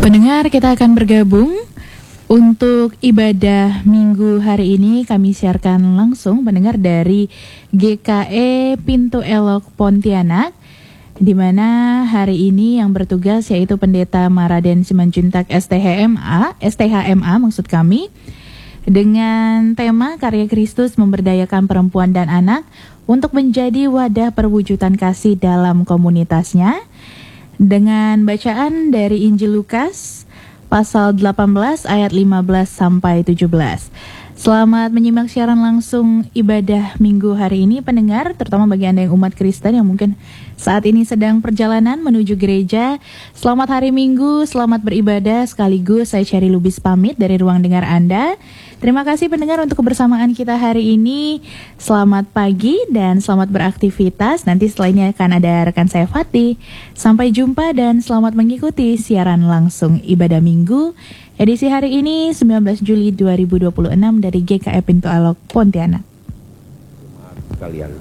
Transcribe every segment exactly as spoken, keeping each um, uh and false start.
Pendengar, kita akan bergabung untuk ibadah minggu hari ini. Kami siarkan langsung pendengar dari G K E Pintu Elok Pontianak, di mana hari ini yang bertugas yaitu Pendeta Maraden Simanjuntak S T H M A, S T H M A maksud kami, dengan tema Karya Kristus Memberdayakan Perempuan dan Anak untuk menjadi wadah perwujudan kasih dalam komunitasnya, dengan bacaan dari Injil Lukas pasal delapan belas ayat lima belas sampai tujuh belas. Selamat menyimak siaran langsung ibadah minggu hari ini pendengar, terutama bagi Anda yang umat Kristen yang mungkin saat ini sedang perjalanan menuju gereja. Selamat hari Minggu, selamat beribadah. Sekaligus saya Cherry Lubis pamit dari ruang dengar Anda. Terima kasih pendengar untuk kebersamaan kita hari ini. Selamat pagi dan selamat beraktivitas. Nanti setelah ini akan ada rekan saya Fatih. Sampai jumpa dan selamat mengikuti siaran langsung ibadah minggu edisi hari ini sembilan belas Juli dua ribu dua puluh enam dari G K E Pintu Elok Pontianak. Kalian.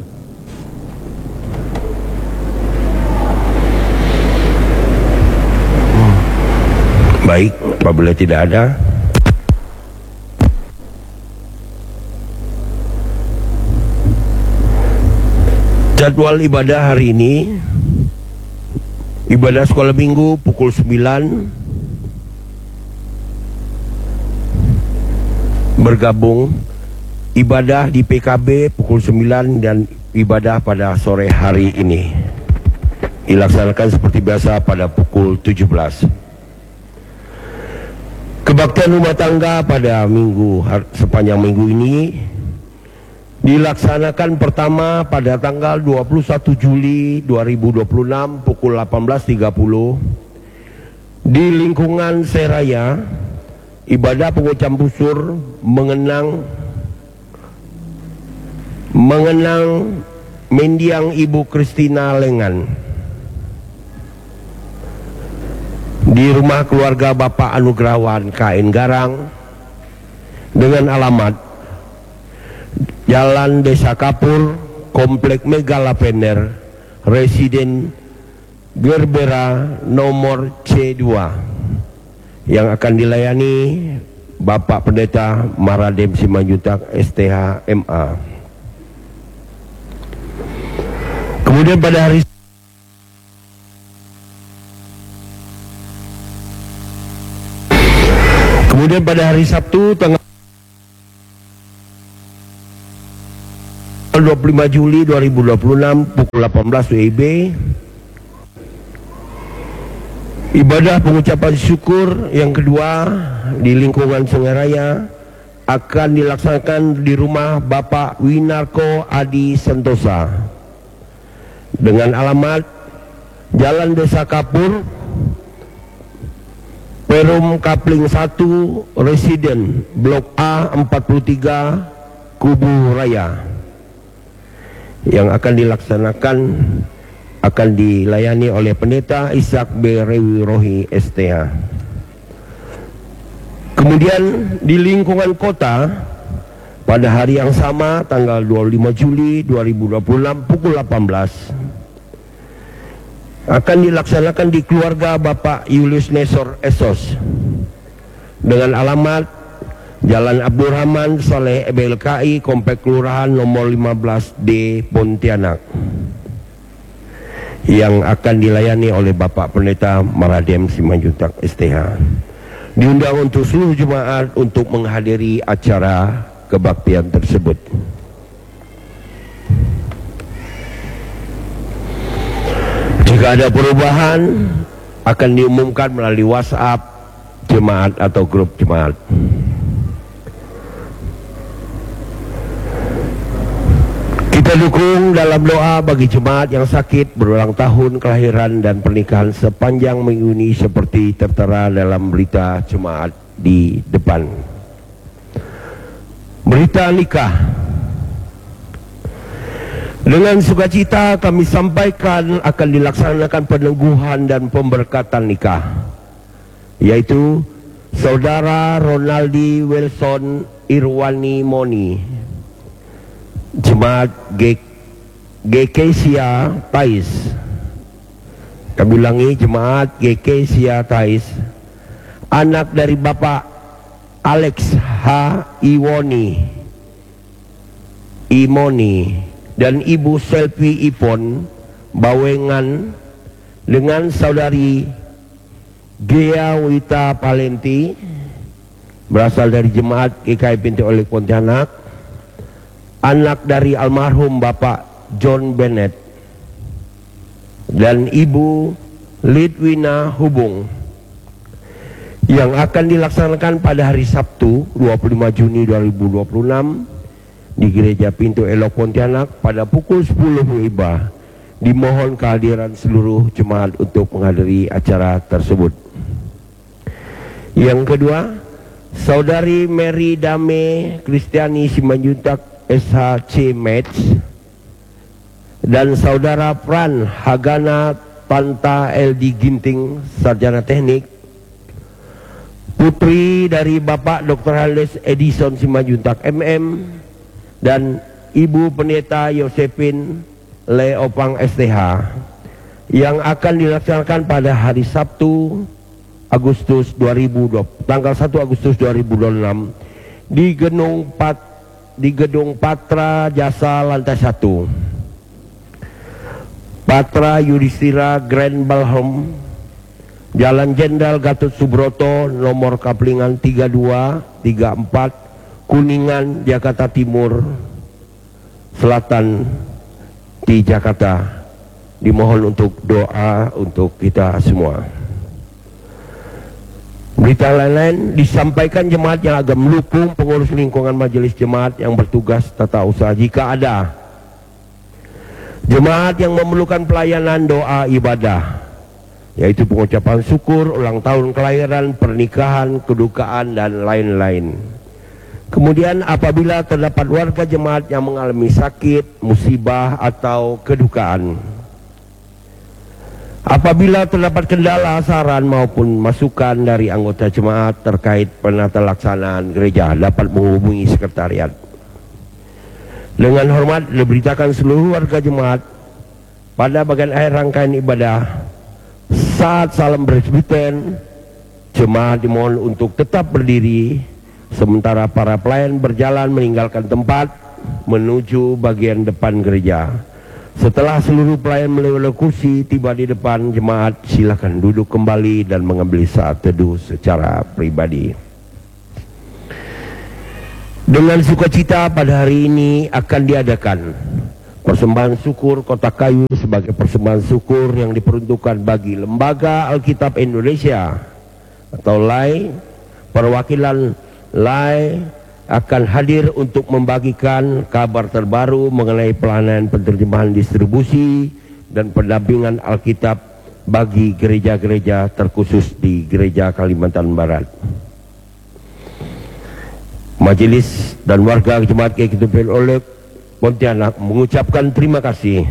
Baik, apabila tidak ada, jadwal ibadah hari ini, ibadah sekolah minggu pukul sembilan, bergabung ibadah di P K B pukul sembilan, dan ibadah pada sore hari ini dilaksanakan seperti biasa pada pukul tujuh belas. Kebaktian rumah tangga pada minggu sepanjang minggu ini dilaksanakan pertama pada tanggal dua puluh satu Juli dua ribu dua puluh enam pukul delapan belas tiga puluh di lingkungan Seraya. Ibadah pengucapan busur mengenang mengenang mendiang Ibu Kristina Lengan di rumah keluarga Bapak Anugrawan K N Garang dengan alamat Jalan Desa Kapur, Komplek Megala Pender, Residen Gerbera nomor C dua, yang akan dilayani Bapak Pendeta Maraden Simanjuntak S T H M A. Kemudian pada hari Kemudian pada hari Sabtu tanggal dua puluh lima Juli dua ribu dua puluh enam pukul delapan belas W I B, ibadah pengucapan syukur yang kedua di lingkungan Sengaraya akan dilaksanakan di rumah Bapak Winarko Adi Sentosa dengan alamat Jalan Desa Kapur, Perum Kapling satu, Residen Blok A empat puluh tiga, Kubu Raya, yang akan dilaksanakan akan dilayani oleh Pendeta Ishak B. Rewirohi S T H. Kemudian di lingkungan kota pada hari yang sama tanggal dua puluh lima Juli dua ribu dua puluh enam pukul delapan belas akan dilaksanakan di keluarga Bapak Julius Nesor Esos dengan alamat Jalan Abdurrahman Saleh B L K I, Komplek Kelurahan nomor lima belas D Pontianak, yang akan dilayani oleh Bapak Pendeta Maraden Simanjuntak S T H. Diundang untuk seluruh jemaat untuk menghadiri acara kebaktian tersebut. Jika ada perubahan akan diumumkan melalui WhatsApp jemaat atau grup jemaat. Kita dukung dalam doa bagi jemaat yang sakit, berulang tahun kelahiran dan pernikahan sepanjang minggu ini seperti tertera dalam berita jemaat di depan. Berita nikah. Dengan sukacita kami sampaikan akan dilaksanakan peneguhan dan pemberkatan nikah, yaitu Saudara Ronaldi Wilson Irwani Moni, Jemaat G K Sia Tais. Kami ulangi, Jemaat G K Sia Tais anak dari Bapak Alex H. Iwoni Imoni dan Ibu Selvi Ipon Bawengan dengan Saudari Gea Wita Palenti berasal dari Jemaat G K I Pintu Elok Pontianak, anak dari almarhum Bapak John Bennett dan Ibu Litwina Hubung, yang akan dilaksanakan pada hari Sabtu dua puluh lima Juni dua ribu dua puluh enam di Gereja Pintu Elok Pontianak pada pukul sepuluh W I B A. Dimohon kehadiran seluruh jemaat untuk menghadiri acara tersebut. Yang kedua, Saudari Mary Dame Kristiani Simanjuntak S H C Match dan Saudara Pran Hagana Tanta L D Ginting Sarjana Teknik, putri dari Bapak Doktor Haldes Edison Simanjuntak M M dan Ibu Pendeta Yosepin Leopang S T H, yang akan dilaksanakan pada hari Sabtu Agustus dua ribu dua puluh, tanggal satu Agustus dua ribu dua puluh enam di Gedung Pat di Gedung Patra Jasa lantai satu, Patra Yudhistira Grand Ballroom, Jalan Jenderal Gatot Subroto, nomor Kaplingan tiga dua tiga empat, Kuningan, Jakarta Timur Selatan di Jakarta. Dimohon untuk doa untuk kita semua. Berita lain-lain disampaikan jemaat yang agak mendukung pengurus lingkungan majelis jemaat yang bertugas tata usaha. Jika ada jemaat yang memerlukan pelayanan doa ibadah, yaitu pengucapan syukur, ulang tahun kelahiran, pernikahan, kedukaan, dan lain-lain. Kemudian apabila terdapat warga jemaat yang mengalami sakit, musibah, atau kedukaan, apabila terdapat kendala, saran maupun masukan dari anggota jemaat terkait penata laksanaan gereja, dapat menghubungi sekretariat. Dengan hormat diberitakan seluruh warga jemaat pada bagian akhir rangkaian ibadah saat salam presbiten, jemaat dimohon untuk tetap berdiri sementara para pelayan berjalan meninggalkan tempat menuju bagian depan gereja. Setelah seluruh pelayan melewati kursi tiba di depan jemaat, silakan duduk kembali dan mengambil saat teduh secara pribadi. Dengan sukacita pada hari ini akan diadakan persembahan syukur kotak kayu sebagai persembahan syukur yang diperuntukkan bagi Lembaga Alkitab Indonesia atau L A I. Perwakilan L A I akan hadir untuk membagikan kabar terbaru mengenai pelayanan penerjemahan, distribusi, dan pendampingan Alkitab bagi gereja-gereja terkhusus di Gereja Kalimantan Barat. Majelis dan warga jemaat G K I Pintu Elok Pontianak mengucapkan terima kasih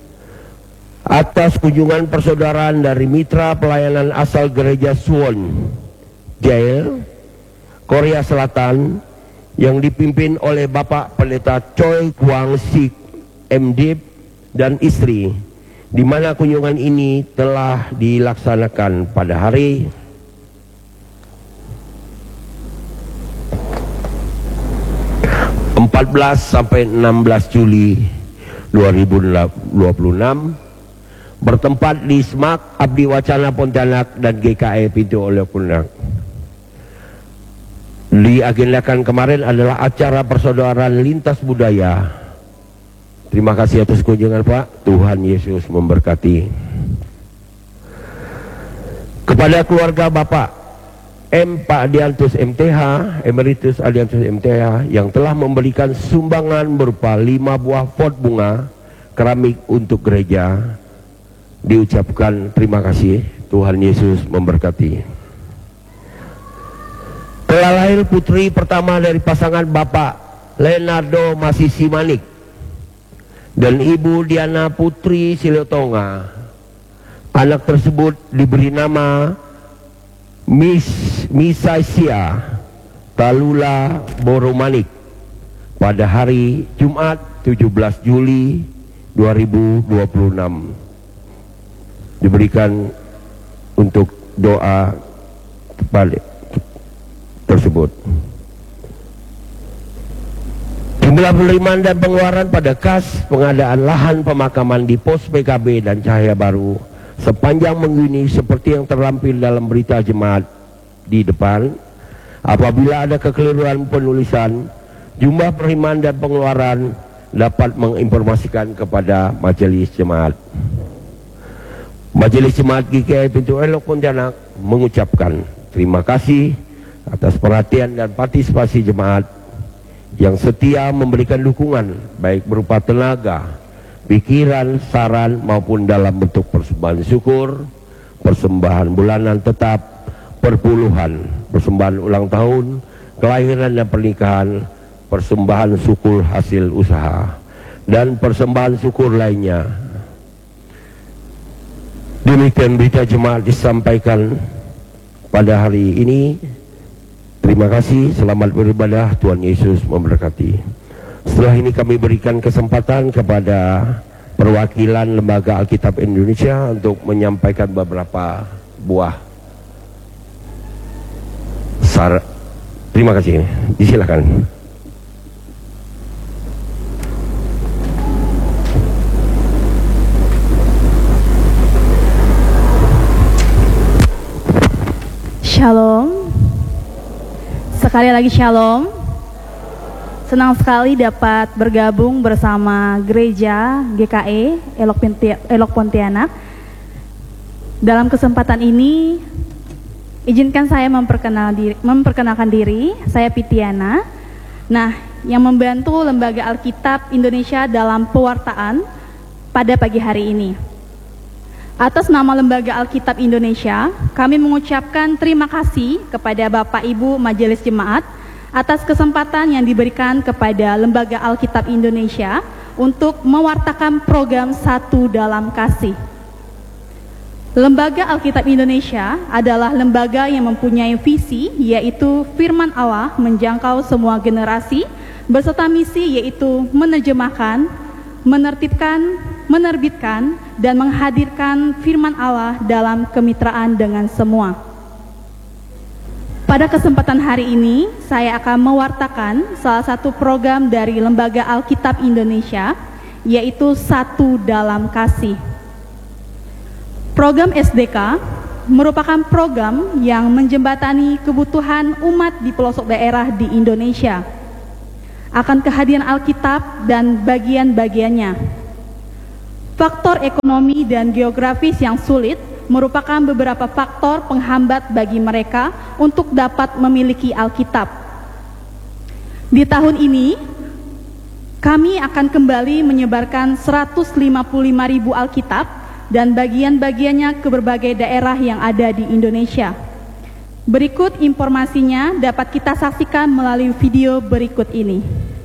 atas kunjungan persaudaraan dari mitra pelayanan asal Gereja Suwon Jail, Korea Selatan, yang dipimpin oleh Bapak Pendeta Choi Kwang Sik M Dip dan istri, di mana kunjungan ini telah dilaksanakan pada hari empat belas sampai enam belas Juli dua ribu dua puluh enam bertempat di S M A K Abdi Wacana Pontianak dan G K I Pintu Elok Pontianak. Diagendakan kemarin adalah acara persaudaraan lintas budaya. Terima kasih atas kunjungan Pak. Tuhan Yesus memberkati. Kepada keluarga Bapak M. Pak Adiantus M T H, Emeritus Adiantus M T H, yang telah memberikan sumbangan berupa lima buah pot bunga keramik untuk gereja, diucapkan terima kasih. Tuhan Yesus memberkati. Telah lahir putri pertama dari pasangan Bapak Leonardo Masisi Manik dan Ibu Diana Putri Silotonga. Anak tersebut diberi nama Miss Misaisia Talula Boromanik pada hari Jumat tujuh belas Juli dua ribu dua puluh enam. Diberikan untuk doa kepada tersebut. Jumlah penerimaan dan pengeluaran pada kas pengadaan lahan pemakaman di pos P K B dan Cahaya Baru sepanjang minggu ini seperti yang terlampir dalam berita jemaat di depan. Apabila ada kekeliruan penulisan, jumlah penerimaan dan pengeluaran dapat menginformasikan kepada majelis jemaat. Majelis Jemaat G K I Pintu Elok Pontianak mengucapkan terima kasih atas perhatian dan partisipasi jemaat yang setia memberikan dukungan baik berupa tenaga, pikiran, saran maupun dalam bentuk persembahan syukur, persembahan bulanan tetap, perpuluhan, persembahan ulang tahun, kelahiran dan pernikahan, persembahan syukur hasil usaha, dan persembahan syukur lainnya. Demikian berita jemaat disampaikan pada hari ini. Terima kasih, selamat beribadah, Tuhan Yesus memberkati. Setelah ini kami berikan kesempatan kepada perwakilan Lembaga Alkitab Indonesia untuk menyampaikan beberapa buah syarat. Terima kasih, disilakan. Shalom. Sekali lagi shalom. Senang sekali dapat bergabung bersama gereja G K E Elok Pontianak. Dalam kesempatan ini, izinkan saya memperkenal diri, memperkenalkan diri. Saya Pitiana. Nah, yang membantu Lembaga Alkitab Indonesia dalam pewartaan pada pagi hari ini. Atas nama Lembaga Alkitab Indonesia, kami mengucapkan terima kasih kepada Bapak Ibu Majelis Jemaat atas kesempatan yang diberikan kepada Lembaga Alkitab Indonesia untuk mewartakan program Satu Dalam Kasih. Lembaga Alkitab Indonesia adalah lembaga yang mempunyai visi, yaitu firman Allah menjangkau semua generasi, beserta misi yaitu menerjemahkan, menertibkan, menerbitkan, dan menghadirkan firman Allah dalam kemitraan dengan semua. Pada kesempatan hari ini, saya akan mewartakan salah satu program dari Lembaga Alkitab Indonesia, yaitu Satu Dalam Kasih. Program S D K merupakan program yang menjembatani kebutuhan umat di pelosok daerah di Indonesia akan kehadiran Alkitab dan bagian-bagiannya. Faktor ekonomi dan geografis yang sulit merupakan beberapa faktor penghambat bagi mereka untuk dapat memiliki Alkitab. Di tahun ini, kami akan kembali menyebarkan seratus lima puluh lima ribu Alkitab dan bagian-bagiannya ke berbagai daerah yang ada di Indonesia. Berikut informasinya dapat kita saksikan melalui video berikut ini.